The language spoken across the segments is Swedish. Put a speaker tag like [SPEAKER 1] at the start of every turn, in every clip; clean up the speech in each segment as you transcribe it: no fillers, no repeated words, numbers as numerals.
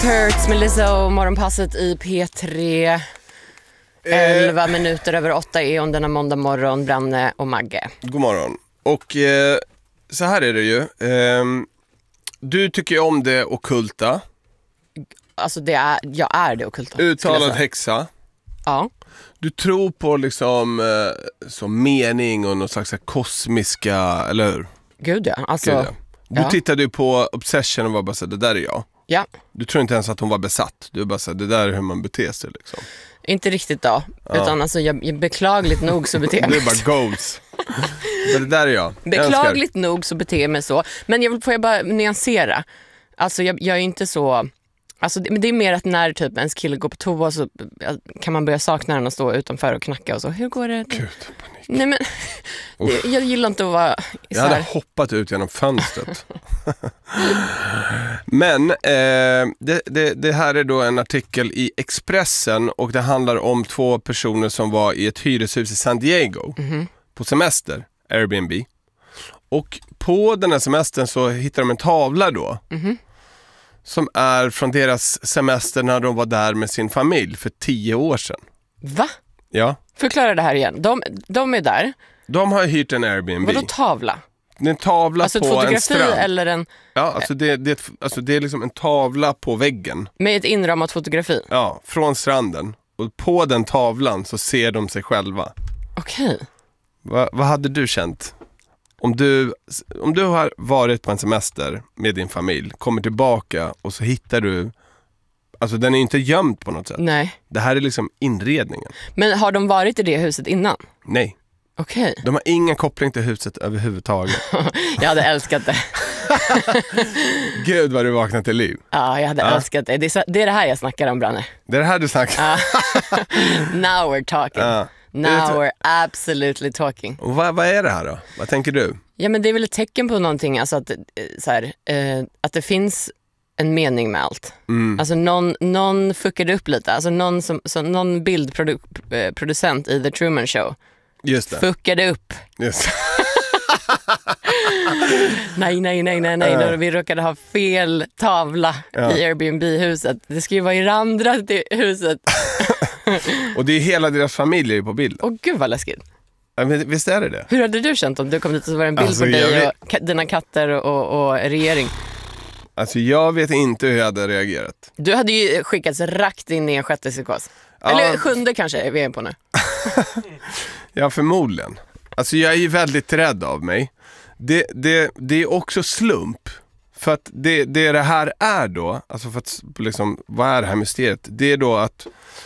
[SPEAKER 1] Hurts med Lizzo, morgonpasset i P3. 11 minuter över 8 är on denna måndag morgon, Branne och Magge.
[SPEAKER 2] God morgon. Och så här är det ju. Du tycker ju om det ockulta.
[SPEAKER 1] Alltså jag är det ockulta.
[SPEAKER 2] Uttalad häxa.
[SPEAKER 1] Ja.
[SPEAKER 2] Du tror på liksom som mening och någon slags kosmiska, eller hur?
[SPEAKER 1] Gud ja, alltså.
[SPEAKER 2] Gud, ja. Du tittade ju på Obsession och var bara så det där är jag.
[SPEAKER 1] Ja. Du
[SPEAKER 2] tror inte ens att hon var besatt. Du är bara så det där är hur man beter sig liksom.
[SPEAKER 1] Inte riktigt då. Ja. Utan alltså jag beklagligt nog så beter jag mig.
[SPEAKER 2] Det är bara goals. Men det där är jag.
[SPEAKER 1] Beklagligt nog så beter jag mig så. Men får jag bara nyansera. Alltså jag är inte så. Alltså det är mer att när typ ens kille går på toa så kan man börja sakna den och stå utanför och knacka och så. Hur går det?
[SPEAKER 2] Gud, panik.
[SPEAKER 1] Nej men jag gillar inte att vara
[SPEAKER 2] jag hade hoppat ut genom fönstret. Men det här är då en artikel i Expressen och det handlar om 2 personer som var i ett hyreshus i San Diego på semester, Airbnb. Och på den här semestern så hittar de en tavla då. Som är från deras semester när de var där med sin familj för 10 år sedan.
[SPEAKER 1] Va?
[SPEAKER 2] Ja.
[SPEAKER 1] Förklara det här igen. De är där.
[SPEAKER 2] De har hyrt en Airbnb.
[SPEAKER 1] Vadå tavla?
[SPEAKER 2] Det är en tavla
[SPEAKER 1] alltså
[SPEAKER 2] på en strand.
[SPEAKER 1] Alltså eller en...
[SPEAKER 2] Ja, alltså det är liksom en tavla på väggen.
[SPEAKER 1] Med ett inramat fotografi?
[SPEAKER 2] Ja, från stranden. Och på den tavlan så ser de sig själva.
[SPEAKER 1] Okej.
[SPEAKER 2] Vad hade du känt? Om du har varit på en semester med din familj, kommer tillbaka och så hittar du... Alltså den är inte gömd på något sätt.
[SPEAKER 1] Nej.
[SPEAKER 2] Det här är liksom inredningen.
[SPEAKER 1] Men har de varit i det huset innan?
[SPEAKER 2] Nej.
[SPEAKER 1] Okej.
[SPEAKER 2] De har ingen koppling till huset överhuvudtaget.
[SPEAKER 1] Jag hade älskat det.
[SPEAKER 2] Gud vad du vaknat till liv.
[SPEAKER 1] Ja, jag hade älskat det. Det är det här jag snackar om, Branne.
[SPEAKER 2] Det är det här du snackar.
[SPEAKER 1] Now we're talking. Now we're absolutely talking.
[SPEAKER 2] Och vad är det här då? Vad tänker du?
[SPEAKER 1] Ja, men det är väl ett tecken på någonting. Alltså att det finns en mening med allt. Alltså någon fuckade upp lite. Alltså någon bildproducent i The Truman Show.
[SPEAKER 2] Just det.
[SPEAKER 1] Fuckade upp.
[SPEAKER 2] Just.
[SPEAKER 1] Nej. Vi råkade ha fel tavla i Airbnb-huset. Det ska ju vara i det andra huset.
[SPEAKER 2] Och det är hela deras familj på bild.
[SPEAKER 1] Åh gud vad läskigt.
[SPEAKER 2] Ja, men visst är det?
[SPEAKER 1] Hur hade du känt om du kom dit och så var det en bild på dig och dina katter och regering?
[SPEAKER 2] Alltså jag vet inte hur jag hade reagerat.
[SPEAKER 1] Du hade ju skickats rakt in i en 6:e psykos. Eller 7:e kanske är vi på nu.
[SPEAKER 2] Ja, förmodligen. Alltså jag är ju väldigt rädd av mig. Det är också slump. För att det här är då, alltså för att liksom, vad är det här mysteriet? Det är då att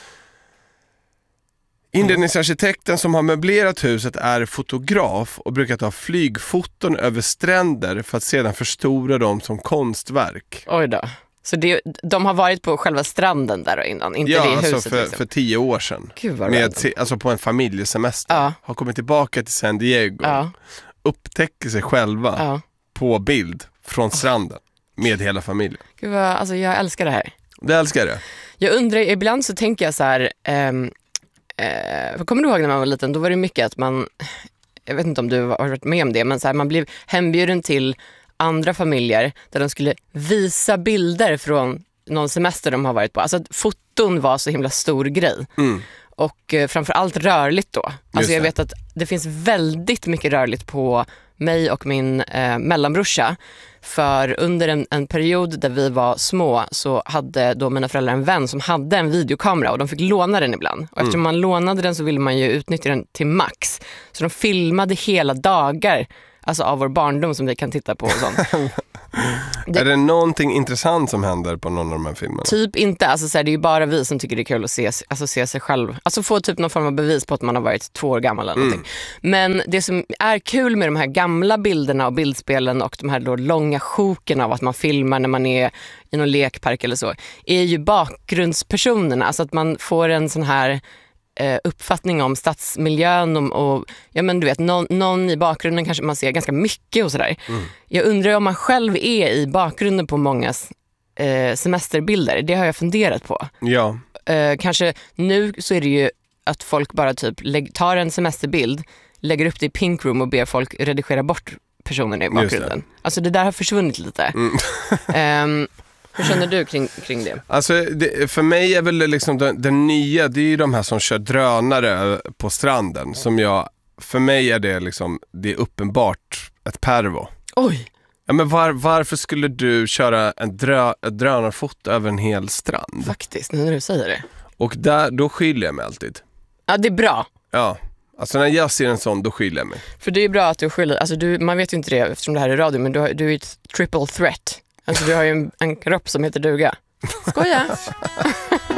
[SPEAKER 2] inredningsarkitekten som har möblerat huset är fotograf och brukar ta flygfoton över stränder för att sedan förstora dem som konstverk.
[SPEAKER 1] Oj då. Så de har varit på själva stranden där innan, inte det huset?
[SPEAKER 2] Ja, alltså för 10 år sedan.
[SPEAKER 1] Gud vad
[SPEAKER 2] alltså på en familjesemester. Har kommit tillbaka till San Diego. Upptäcker sig själva på bild från stranden med hela familjen.
[SPEAKER 1] Gud vad, alltså jag älskar det här.
[SPEAKER 2] Du älskar det?
[SPEAKER 1] Jag undrar, ibland så tänker jag så här... kommer du ihåg när man var liten? Då var det mycket att man... Jag vet inte om du har varit med om det, men så här, man blev hembjuden till andra familjer där de skulle visa bilder från någon semester de har varit på. Alltså foton var så himla stor grej. Och framförallt rörligt då. Alltså jag vet att det finns väldigt mycket rörligt på mig och min mellanbrorsa. För under en period där vi var små så hade då mina föräldrar en vän som hade en videokamera och de fick låna den ibland. Och eftersom man lånade den så ville man ju utnyttja den till max. Så de filmade hela dagar, alltså av vår barndom som vi kan titta på och sånt.
[SPEAKER 2] Är det någonting intressant som händer på någon av de här filmerna?
[SPEAKER 1] Typ inte, alltså så här, det är ju bara vi som tycker det är kul att se sig själv. Alltså få typ någon form av bevis på att man har varit 2 år gammal eller någonting. Men det som är kul med de här gamla bilderna och bildspelen och de här då långa sjoken av att man filmar när man är i någon lekpark eller så, är ju bakgrundspersonerna. Alltså att man får en sån här uppfattning om stadsmiljön och ja men du vet, någon i bakgrunden kanske man ser ganska mycket och sådär. Jag undrar om man själv är i bakgrunden på mångas semesterbilder. Det har jag funderat på.
[SPEAKER 2] Ja.
[SPEAKER 1] Kanske nu så är det ju att folk bara typ tar en semesterbild, lägger upp det i Pink Room och ber folk redigera bort personerna i bakgrunden. Alltså det där har försvunnit lite. Hur känner du kring det?
[SPEAKER 2] Alltså, för mig är väl liksom den nya, det är ju de här som kör drönare på stranden. För mig är det liksom, det är uppenbart ett pervo.
[SPEAKER 1] Oj!
[SPEAKER 2] Ja, men varför skulle du köra ett drönarfoto över en hel strand?
[SPEAKER 1] Faktiskt, nu när du säger det.
[SPEAKER 2] Och då skiljer jag mig alltid.
[SPEAKER 1] Ja, det är bra.
[SPEAKER 2] Ja, alltså när jag ser en sån, då skiljer jag mig.
[SPEAKER 1] För det är bra att du skiljer, alltså man vet ju inte det eftersom det här är radio, men du är ett triple threat. Alltså du har ju en kropp som heter duga. Skoja!